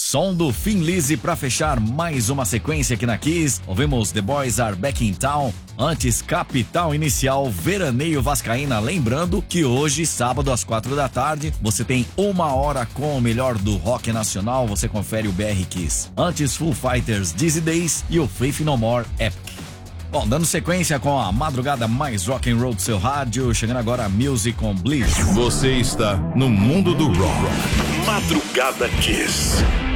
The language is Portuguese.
Som do Thin Lizzy pra fechar mais uma sequência aqui na Kiss. Ouvimos The Boys Are Back in Town. Antes, Capital Inicial, Veraneio Vascaína. Lembrando que hoje, sábado às 4 da tarde, você tem 1 hora com o melhor do rock nacional. Você confere o BR Kiss. Antes, Foo Fighters, Dizzy Days e o Faith No More, Epic. Bom, dando sequência com a madrugada mais rock and roll do seu rádio, chegando agora a Music on Bliss. Você está no mundo do rock. Madrugada Kiss.